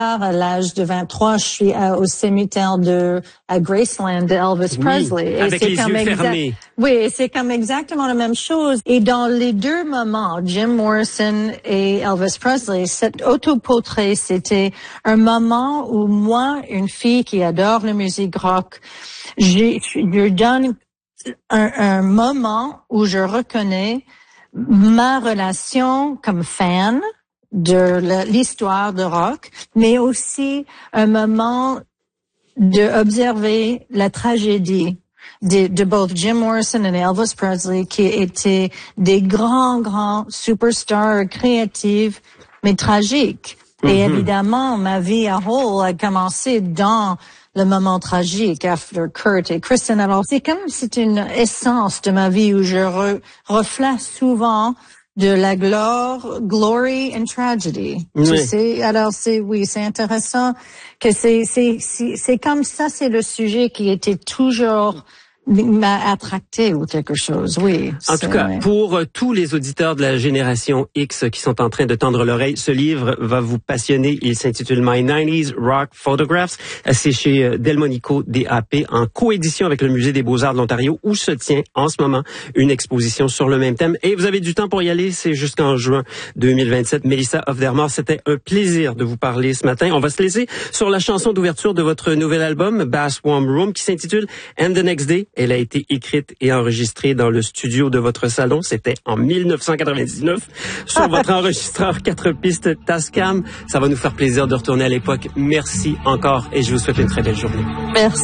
À l'âge de 23, je suis au cimetière à Graceland de Elvis Presley. Et avec les yeux fermés. Oui, c'est comme exactement la même chose. Et dans les deux moments, Jim Morrison et Elvis Presley, cet autoportrait, c'était un moment où moi, une fille qui adore la musique rock, je donne un moment où je reconnais ma relation comme fan de l'histoire de rock, mais aussi un moment de observer la tragédie de both Jim Morrison et Elvis Presley, qui étaient des grands superstars créatifs, mais tragiques. Et évidemment, ma vie à whole a commencé dans le moment tragique, after Kurt et Kristen. Alors, c'est une essence de ma vie où je reflète souvent de la glory and tragedy. Oui. Tu sais, alors c'est intéressant que c'est comme ça, c'est le sujet qui était toujours m'a attracté ou quelque chose, oui. En tout cas, pour tous les auditeurs de la génération X qui sont en train de tendre l'oreille, ce livre va vous passionner. Il s'intitule My 90s Rock Photographs. C'est chez Delmonico DAP en coédition avec le Musée des Beaux-Arts de l'Ontario où se tient en ce moment une exposition sur le même thème. Et vous avez du temps pour y aller, c'est jusqu'en juin 2027. Melissa Hofdermar, c'était un plaisir de vous parler ce matin. On va se laisser sur la chanson d'ouverture de votre nouvel album, Bass Warm Room, qui s'intitule And the Next Day. Elle a été écrite et enregistrée dans le studio de votre salon. C'était en 1999 sur votre enregistreur 4 pistes Tascam. Ça va nous faire plaisir de retourner à l'époque. Merci encore et je vous souhaite une très belle journée. Merci.